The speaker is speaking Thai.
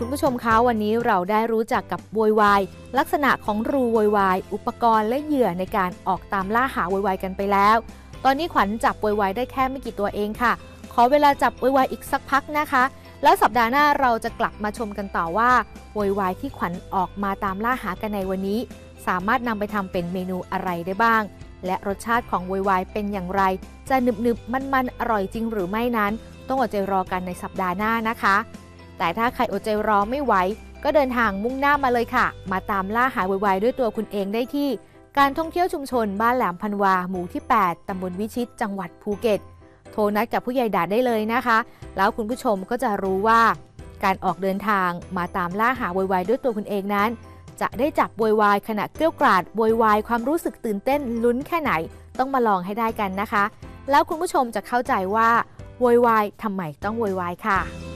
คุณผู้ชมคะวันนี้เราได้รู้จักกับโวยวายลักษณะของรูโวยวายอุปกรณ์และเหยื่อในการออกตามล่าหาโวยวายกันไปแล้วตอนนี้ขวัญจับโวยวายได้แค่ไม่กี่ตัวเองค่ะขอเวลาจับโวยวายอีกสักพักนะคะแล้วสัปดาห์หน้าเราจะกลับมาชมกันต่อว่าโวยวายที่ขวัญออกมาตามล่าหากันในวันนี้สามารถนำไปทำเป็นเมนูอะไรได้บ้างและรสชาติของโวยวายเป็นอย่างไรจะหนึบๆมันๆอร่อยจริงหรือไม่นั้นต้องอดใจรอกันในสัปดาห์หน้านะคะแต่ถ้าใครอดใจรอไม่ไหวก็เดินทางมุ่งหน้ามาเลยค่ะมาตามล่าหาโวยวายด้วยตัวคุณเองได้ที่การท่องเที่ยวชุมชนบ้านแหลมพันวาหมู่ที่ 8 ตำบลวิชิตจังหวัดภูเก็ตโทรนัดกับผู้ใหญ่ดาได้เลยนะคะแล้วคุณผู้ชมก็จะรู้ว่าการออกเดินทางมาตามล่าหาโวยวายด้วยตัวคุณเองนั้นจะได้จับโวยวายขณะเกรี้ยวกราดโวยวายความรู้สึกตื่นเต้นลุ้นแค่ไหนต้องมาลองให้ได้กันนะคะแล้วคุณผู้ชมจะเข้าใจว่าโวยวายทำไมต้องโวยวายค่ะ